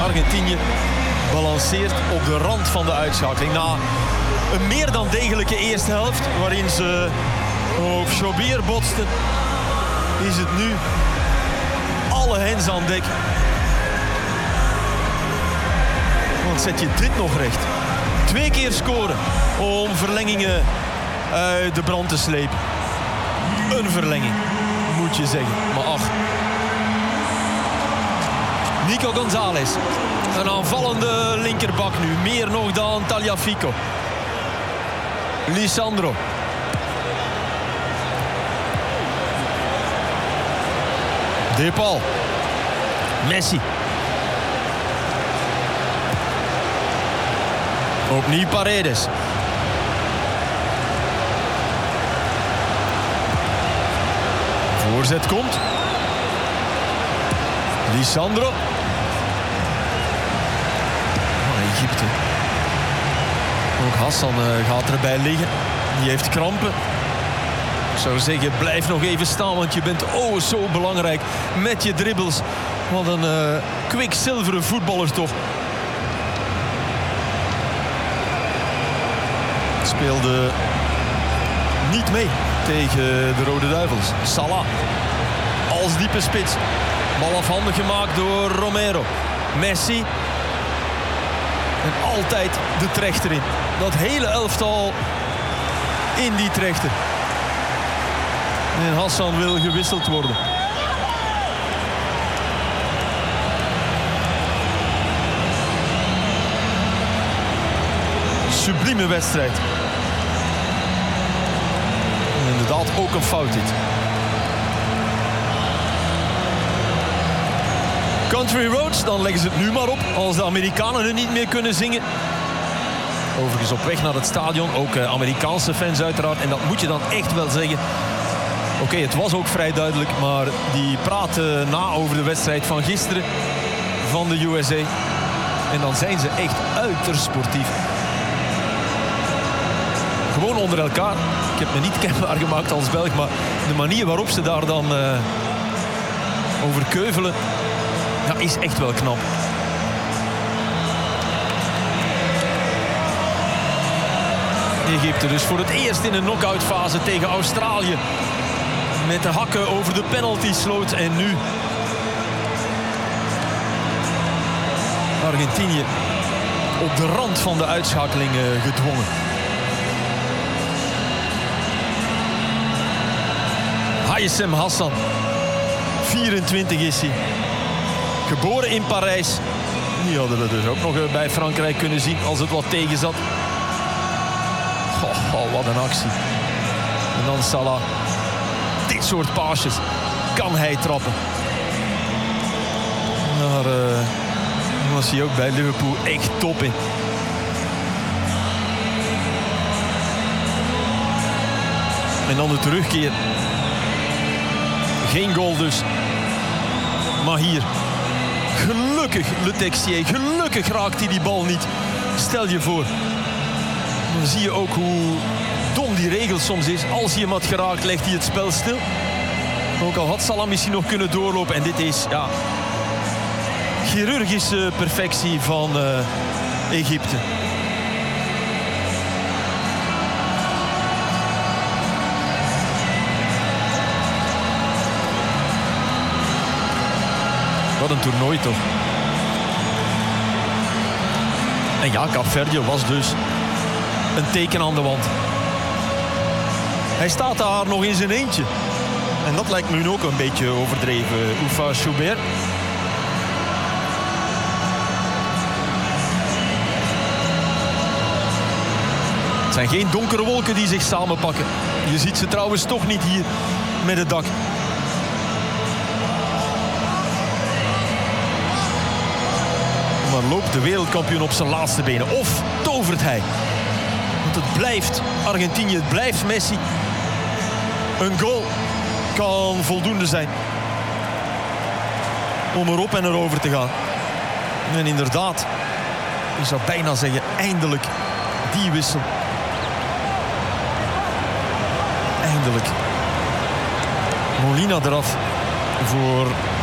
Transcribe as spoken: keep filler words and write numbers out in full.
Argentinië balanceert op de rand van de uitschakeling. Na een meer dan degelijke eerste helft, waarin ze op Chaubier botsten, is het nu alle hens aan dek. Want zet je dit nog recht. Twee keer scoren om verlengingen uit de brand te slepen. Een verlenging, moet je zeggen. Maar ach. Nico González. Een aanvallende linkerbak nu. Meer nog dan Tagliafico. Lisandro. De Paul. Messi. Opnieuw Paredes. Voorzet komt. Lisandro. Oh, Egypte. Ook Hassan uh, gaat erbij liggen. Die heeft krampen. Ik zou zeggen, blijf nog even staan, want je bent oh zo belangrijk met je dribbles. Wat een uh, kwikzilveren voetballer toch. Speelde niet mee tegen de Rode Duivels. Salah als diepe spits. Bal afhandig gemaakt door Romero. Messi. En altijd de trechter in. Dat hele elftal in die trechter. En Hassan wil gewisseld worden. Sublieme wedstrijd. En inderdaad ook een fout dit. Country Roads, dan leggen ze het nu maar op. Als de Amerikanen het niet meer kunnen zingen. Overigens op weg naar het stadion. Ook uh, Amerikaanse fans uiteraard. En dat moet je dan echt wel zeggen. Oké, okay, het was ook vrij duidelijk. Maar die praten na over de wedstrijd van gisteren. Van de U S A. En dan zijn ze echt uiterst sportief. Gewoon onder elkaar. Ik heb me niet kenbaar gemaakt als Belg. Maar de manier waarop ze daar dan uh, over keuvelen. Dat is echt wel knap. Egypte dus voor het eerst in een knock-out fase tegen Australië. Met de hakken over de penalty sloot. En nu Argentinië op de rand van de uitschakeling uh, gedwongen. Hayessem Hassan. vierentwintig is hij. Geboren in Parijs. Die hadden we dus ook nog bij Frankrijk kunnen zien als het wat tegen zat. Oh, oh, wat een actie. En dan Salah. Dit soort paasjes kan hij trappen. Maar uh, was hij ook bij Liverpool echt top in. En dan de terugkeer. Geen goal dus. Maar hier. Gelukkig Le Texier. Gelukkig raakt hij die bal niet. Stel je voor. Dan zie je ook hoe dom die regel soms is. Als hij hem had geraakt, legt hij het spel stil. Ook al had Salah misschien nog kunnen doorlopen. En dit is, ja, chirurgische perfectie van uh, Egypte. Wat een toernooi toch. En ja, Kaapverdië was dus een teken aan de wand. Hij staat daar nog in zijn eentje. En dat lijkt me nu ook een beetje overdreven. Oufa Chaubier. Het zijn geen donkere wolken die zich samenpakken. Je ziet ze trouwens toch niet hier met het dak. Maar loopt de wereldkampioen op zijn laatste benen? Of tovert hij? Want het blijft Argentinië, het blijft Messi. Een goal kan voldoende zijn om erop en erover te gaan. En inderdaad, je zou bijna zeggen, eindelijk die wissel. Eindelijk. Molina eraf voor